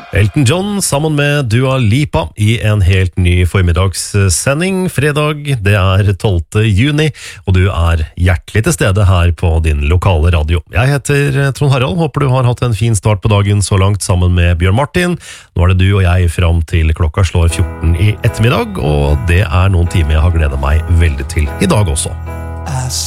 Elton John sammen med Dua Lipa i en helt ny formiddagssending. Fredag, det er 12. juni, og du er hjertelig til stede her på din lokale radio. Jeg heter Trond Harald, håper du har hatt en fin start på dagen så langt sammen med Bjørn Martin. Nå er det du og jeg fram til klokka slår 14 i ettermiddag, og det er noen timer jeg har gledet meg veldig til i dag også.